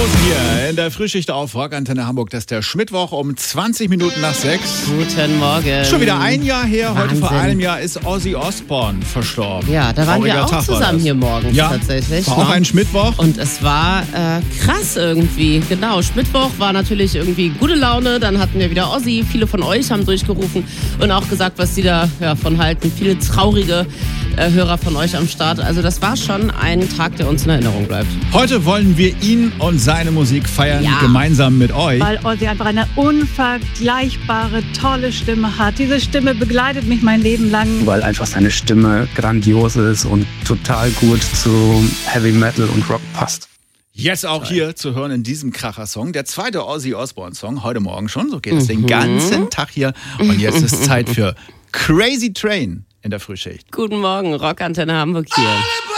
Rosen hier in der Frühschicht auf Rockantenne Hamburg. Das ist der Schmittwoch um 20 Minuten nach 6. Guten Morgen. Schon wieder ein Jahr her. Wahnsinn. Heute vor einem Jahr ist Ozzy Osbourne verstorben. Ja, da waren wir auch Tag zusammen hier morgens tatsächlich. War auch ein Schmittwoch. Und es war krass irgendwie. Genau, Schmittwoch war natürlich irgendwie gute Laune. Dann hatten wir wieder Ozzy. Viele von euch haben durchgerufen und auch gesagt, was sie da von halten. Viele traurige Hörer von euch am Start. Also das war schon ein Tag, der uns in Erinnerung bleibt. Heute wollen wir ihn und seine Musik feiern, gemeinsam mit euch. Weil Ozzy einfach eine unvergleichbare, tolle Stimme hat. Diese Stimme begleitet mich mein Leben lang. Weil einfach seine Stimme grandios ist und total gut zu Heavy Metal und Rock passt. Jetzt auch hier zu hören in diesem Kracher-Song. Der zweite Ozzy Osbourne-Song, heute Morgen schon. So geht es den ganzen Tag hier. Und jetzt ist Zeit für Crazy Train in der Frühschicht. Guten Morgen, Rockantenne Hamburg hier.